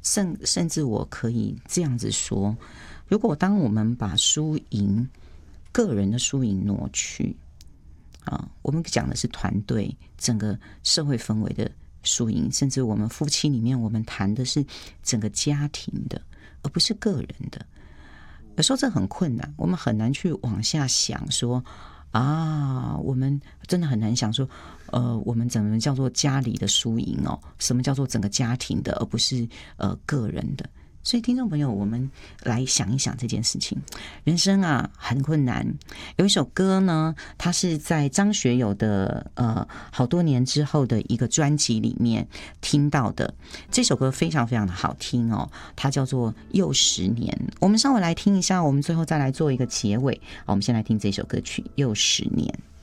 甚至我可以这样子说，如果当我们把输赢个人的输赢挪去我们讲的是团队整个社会氛围的输赢，甚至我们夫妻里面我们谈的是整个家庭的，而不是个人的。有时候这很困难，我们很难去往下想说我们真的很难想说我们怎么叫做家里的输赢什么叫做整个家庭的，而不是个人的。所以听众朋友，我们来想一想这件事情。人生很困难。有一首歌呢，它是在张学友的好多年之后的一个专辑里面听到的。这首歌非常非常的好听它叫做《又10年》。我们稍微来听一下，我们最后再来做一个结尾。我们先来听这首歌曲《又10年》。